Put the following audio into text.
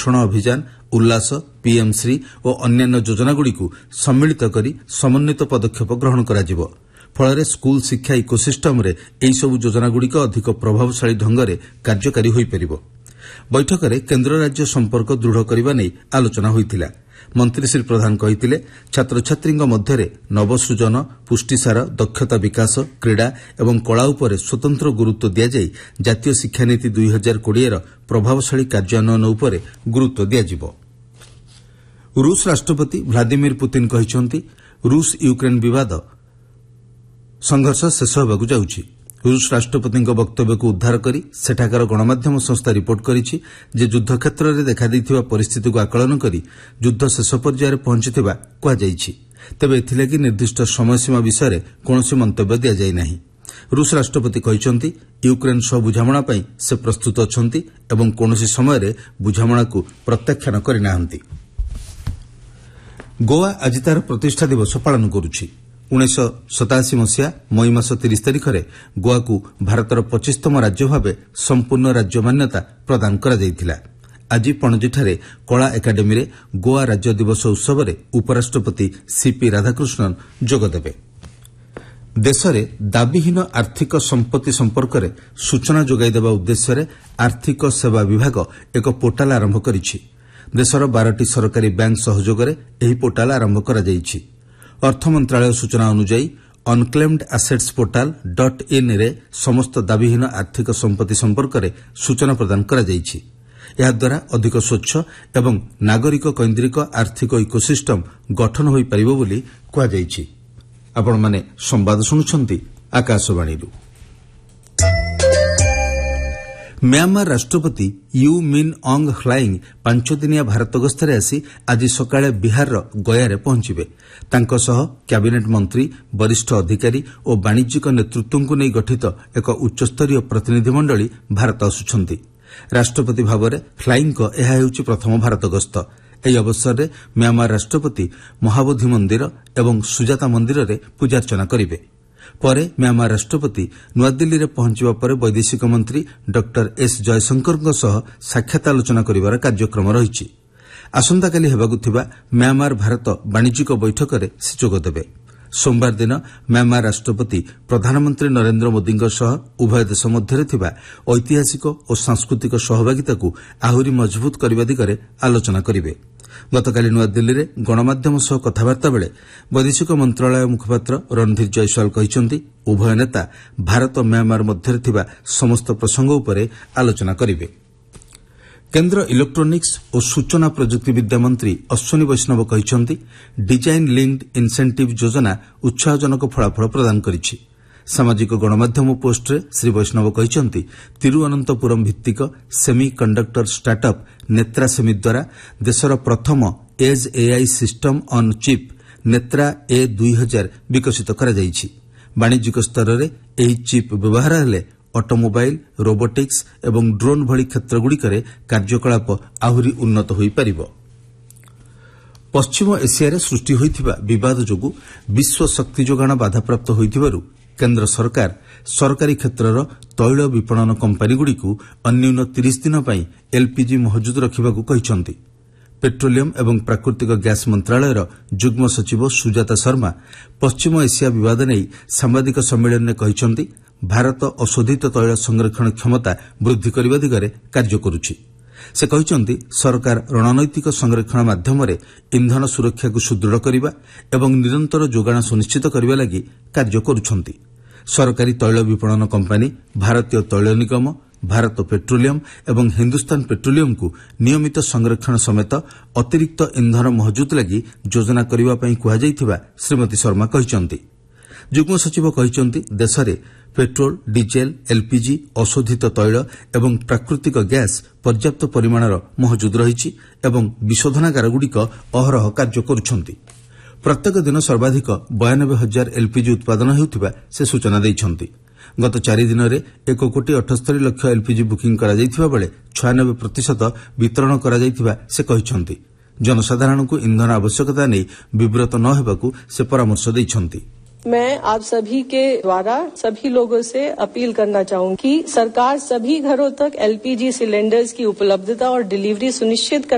पोषण अभियान उल्लास पीएम श्री और अन्य योजनागुड़िक सम्मिलित करी समन्वित पदक्षेप ग्रहण कराजिबो। फଳରେ स्कूल शिक्षा इकोसिस्टम रे एही सब योजनागुड़िक अधिक प्रभावशाली ढंगरे कार्यकारी होई परिबो। बैठक में केन्द्र राज्य संपर्क दृढ़ करने नहीं आलोचना होइतिला। मंत्री श्री प्रधान कहितिले छात्र छात्री मध्य नवसृजन पुष्टिसार दक्षता विकास क्रीड़ा एवं कला उपरे स्वतंत्र गुरुत्व दियाଯାଇ जातीय शिक्षानीति 2020 प्रभावशाली कार्यान्वयन उपरे गुरुत्व दियाଯିबो। रूस राष्ट्रपति व्लादिमीर पुतिन कहिसंती रूस यूक्रेन विवाद संघर्ष शेष होबाकु जाउछि। रूस राष्ट्रपति वक्तव्य को उद्धार करी सेठाकार गणमाध्यम संस्था रिपोर्ट करिछि जे युद्ध क्षेत्र में देखादेइथिबा परिस्थिति को आकलन करी युद्ध शेष पर्यायर पहुंचिथिबा कुहाଯାଇଛି। तेबे एथिलागि निर्दिष्ट समयसीमा विषय कौनसी मंतव्य दिया जाय नाही। रूस राष्ट्रपति कहिसंती यूक्रेन सह बुझामणा पई से प्रस्तुत अछंती एवं कौनसी समय बुझामणा को प्रत्याख्यान करिनाहंती। गोवा आज तार प्रतिष्ठा दिवस पालन करुछि। 1987 मसीहा मई मास 30 तारिख में गोवा को भारतर 25तम राज्य भाव संपूर्ण राज्य मान्यता प्रदान करा जायतिला। आज पणजीଠାରେ कला एकाडेमी रे गोवा राज्य दिवस उत्सव में उपराष्ट्रपति सीपी राधाकृष्णन जोगदेबे। देश में दाबीहीन आर्थिक संपत्ति संपर्क में सूचना जोगाइदेवा उद्देश्य आर्थिक सेवा विभाग एक पोर्टाल आरंभ करिछि। देशर 12टी सरकारी बैंक सहयोग में यह पोर्टाल आरंभ करा जायछि। अर्थ मंत्रालय सूचना अनुसार अनक्लेम्ड एसेट्स पोर्टाल .in रे समस्त दाबीहीन आर्थिक संपत्ति संपर्क में सूचना प्रदान करा जायछि। याद्वारा अधिक स्वच्छ एवं नागरिक कैन्द्रिक आर्थिक इकोसिस्टम गठन होई परिबो बोली कुहा जायछि। आपण माने संवाद सुनुछंती आकाशवाणी। म्यांमार राष्ट्रपति यू मिन ऑंग ह्लाइंग 5 दिनिया भारत गस्तरे आसी आज सकाळे बिहार गया पहुंचबे। तांको सह कैबिनेट मंत्री वरिष्ठ अधिकारी और वाणिज्यिक नेतृत्व को नहीं गठित एक उच्चस्तरीय प्रतिनिधि मंडली भारत आसुछंती। राष्ट्रपति भाव में ह्लाइंग को यह हेउछि प्रथम भारत गस्त। ଏହି ଅବସରରେ म्यांमार राष्ट्रपति महाबोधि मंदिर एवं सुजाता मंदिर रे पूजार्चना करिवे। ପରେ म्यांमार राष्ट्रपति नुआदिल्ली पहुंचवा पर वैदेशिक मंत्री डॉक्टर एस जयशंकर सह साक्षात आलोचना करिवार कार्यक्रम रहिछि। आसंताकाली हेबाकु थिबा म्यांमार भारत वाणिज्यिक बैठक में से जोगदेबे। सोमवार दिन म्यांमार राष्ट्रपति प्रधानमंत्री नरेंद्र मोदी सह उभय देश मध्य थिबा ऐतिहासिक और सांस्कृतिक सहभागिता को आहुरी मजबूत करने दिगरे आलोचना करिवे। गतकाली नुआदिल्ली में गणमाध्यम सह कथबार्ता बेले वैदेशिक मंत्रालय मुखपात्र रणधीर जयसवाल कहिसंती उभय नेता भारत म्यांमार मध्य थिबा समस्त प्रसंग उपरे आलोचना करिवे। केन्द्र इलेक्ट्रोनिक्स और सूचना प्रजुक्ति विद्या मंत्री अश्विनी वैष्णव कहिसंती डिजाइन लिंक्ड इन्सेंटिव योजना उत्साहजनक फलाफल प्रदान करिछि। सामाजिक गणमाध्यम पोस्ट रे श्री वैष्णव कहिसंती Thiruvananthapuram भित्तिक semi conductor startup Netra semi द्वारा देशर प्रथम as AI system on chip Netra A2000 विकसित करा जायछि। वाणिज्यिक स्तर रे एही चिप व्यवहार हेले ऑटोमोबाइल रोबोटिक्स एवं ड्रोन भली क्षेत्रगुड़िकरे कार्यकलाप आहुरी उन्नत होई परिबो। पश्चिम एशिया रे सृष्टि होइथिबा विवाद जोगु विश्व शक्ति जोगाण बाधाप्राप्त होइथिबारु केन्द्र सरकार सरकारी क्षेत्रर तैल विपणन कंपानीगुड़िकु अन्यून 30 दिन पई एलपीजी महजूद रखिबाकु कहिसंती। पेट्रोलियम एवं प्राकृतिक गैस मंत्रालयर जुग्म सचिव सुजाता शर्मा पश्चिम एशिया विवाद नहीं सांबादिक सम्मेलन में कहिसंती भारत अशोधित तैल संरक्षण क्षमता वृद्धि करने दिगरे कार्य करुछि। से कहिसंती सरकार रणनैतिक संरक्षण माध्यम इंधन सुरक्षा को सुदृढ़ करने एवं निरंतर जोगाण सुनिश्चित करने लगी कार्य करुछंती। सरकारी तैल विपणन कंपानी भारतीय तैल निगम भारत पेट्रोलियम एवं हिंदुस्तान पेट्रोलियम को नियमित संरक्षण समेत अतिरिक्त इंधन महजूद लगी योजना करने पर कहुଯାଇଥିବା श्रीमती शर्मा कहिसंती। जुग्म सचिव कहिसंती देश में पेट्रोल डीजेल एलपीजी अशोधित तैल एवं प्राकृतिक गैस पर्याप्त परिमाणर महजूद रहिछि एवं विशोधनागारगुड़िक अहरह कार्य करुछंती। प्रत्येक दिन सर्वाधिक 92,000 एलपीजी उत्पादन हेउथिबा से सूचना दैछंती। गत 4 दिन में 1,78,00,000 एलपीजी बुकिंग करा जायथिबा बेले 96% वितरण करा जायथिबा से कहिसंती। जनसाधारण को इंधन आवश्यकता नहीं विव्रत न हेबाकू से परामर्श दैछंती। मैं आप सभी के द्वारा सभी लोगों से अपील करना चाहूंगी कि सरकार सभी घरों तक एलपीजी सिलेंडर्स की उपलब्धता और डिलीवरी सुनिश्चित